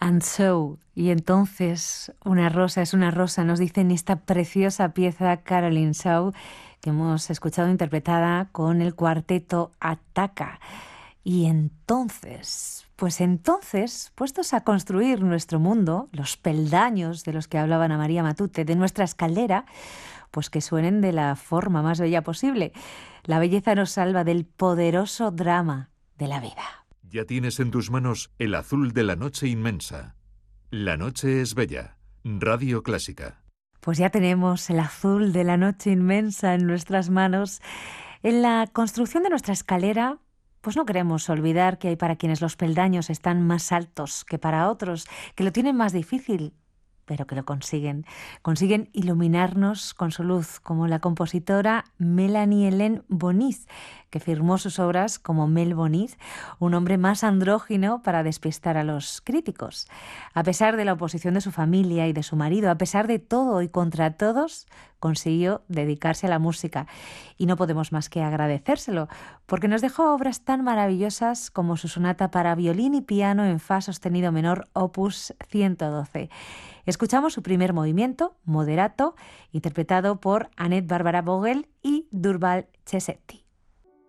And so, y entonces, una rosa es una rosa, nos dice en esta preciosa pieza Caroline Shaw, que hemos escuchado interpretada con el cuarteto Ataca. Y entonces, pues entonces, puestos a construir nuestro mundo, los peldaños de los que hablaba Ana María Matute, de nuestra escalera, pues que suenen de la forma más bella posible. La belleza nos salva del poderoso drama de la vida. Ya tienes en tus manos el azul de la noche inmensa. La noche es bella. Radio Clásica. Pues ya tenemos el azul de la noche inmensa en nuestras manos. En la construcción de nuestra escalera, pues no queremos olvidar que hay para quienes los peldaños están más altos que para otros, que lo tienen más difícil, pero que lo consiguen. Consiguen iluminarnos con su luz, como la compositora Melanie Hélène Bonis, que firmó sus obras como Mel Bonis, un hombre más andrógino para despistar a los críticos. A pesar de la oposición de su familia y de su marido, a pesar de todo y contra todos, consiguió dedicarse a la música. Y no podemos más que agradecérselo, porque nos dejó obras tan maravillosas como su sonata para violín y piano en fa sostenido menor, opus 112. Escuchamos su primer movimiento, Moderato, interpretado por Annette Barbara Vogel y Durval Cesetti.